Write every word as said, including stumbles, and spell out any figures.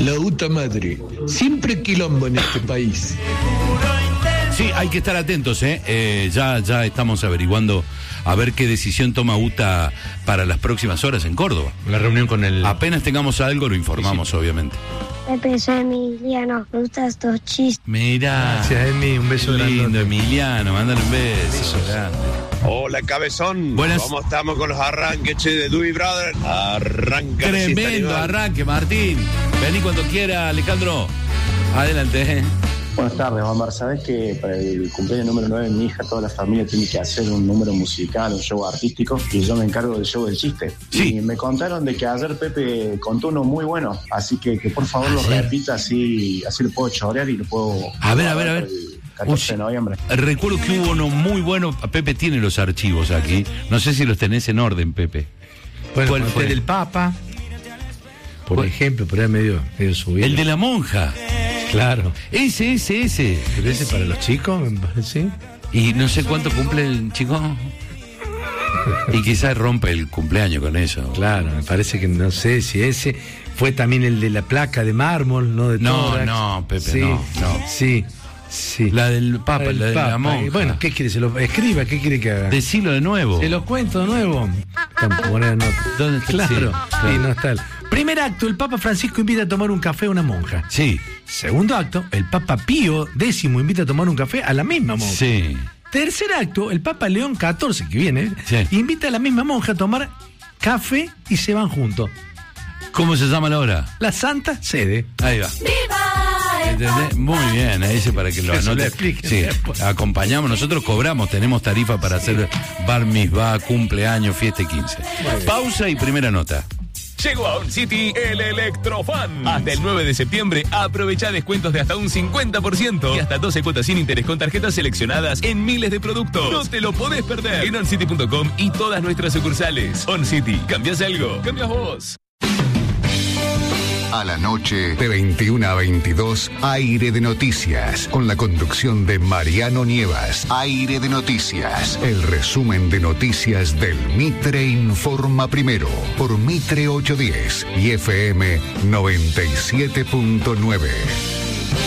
La puta madre. Siempre quilombo en este país. Sí, hay que estar atentos, ¿eh? eh ya, ya estamos averiguando a ver qué decisión toma U T A para las próximas horas en Córdoba. La reunión con el... Apenas tengamos algo, lo informamos, sí, sí. obviamente. Pepe, soy Emiliano, me gustan estos chistes. Mirá. Gracias, Emi, un beso lindo, grande. Emiliano, mándale un beso. beso grande. Hola, cabezón. Buenas. ¿Cómo estamos con los arranques, che, de Dewey Brothers? Arranca. Tremendo arranque, Martín. Vení cuando quiera, Alejandro. Adelante. Buenas tardes, Omar. ¿Sabés que para el cumpleaños número nueve de mi hija, toda la familia tiene que hacer un número musical, un show artístico, y yo me encargo del show del chiste? Sí. Y me contaron de que ayer Pepe contó uno muy bueno, así que, que por favor lo repita, así, así lo puedo chorear y lo puedo... A ver, a ver, a ver. catorce de noviembre. Recuerdo que hubo uno muy bueno. Pepe tiene los archivos aquí. No sé si los tenés en orden, Pepe. Bueno, ¿Cuál fue? El del Papa, por ¿Cuál? ejemplo, por ahí medio, medio subido. El de la monja. Claro. Ese, ese, ese. Pero ese para los chicos, me parece. Y no sé cuánto cumple el chico. Y quizás rompe el cumpleaños con eso. Claro, me parece que no sé si ese fue también el de la placa de mármol, ¿no? De No, tórax. no, Pepe, sí, no, no. Sí, sí. La del Papa, El la de Papa. la monja. Bueno, ¿qué quiere? Se lo escriba, ¿qué quiere que haga? Decilo de nuevo. Se los cuento de nuevo. Tampoco, no. ¿Dónde está? Claro, Sí, sí, claro. no está. Primer acto, el Papa Francisco invita a tomar un café a una monja. Sí. Segundo acto, el Papa Pío X invita a tomar un café a la misma monja. Sí. Tercer acto, el Papa León catorce, que viene, Sí. invita a la misma monja a tomar café y se van juntos. ¿Cómo se llama la hora? La Santa Sede. Ahí va. ¿Entendés? Muy bien, ese para que lo Eso anote. le explique Sí, después. acompañamos, nosotros cobramos, tenemos tarifa para hacer bar mitzvah, cumpleaños, fiesta y quince. Pausa y primera nota. Llegó a On City el Electrofan. Hasta el nueve de septiembre aprovecha descuentos de hasta un cincuenta por ciento y hasta doce cuotas sin interés con tarjetas seleccionadas en miles de productos. No te lo podés perder en on city punto com y todas nuestras sucursales. On City, ¿cambias algo? Cambias vos. A la noche, de veintiuna a veintidós, Aire de Noticias, con la conducción de Mariano Nievas. Aire de Noticias, el resumen de noticias del Mitre Informa Primero, por Mitre ochocientos diez y F M noventa y siete punto nueve.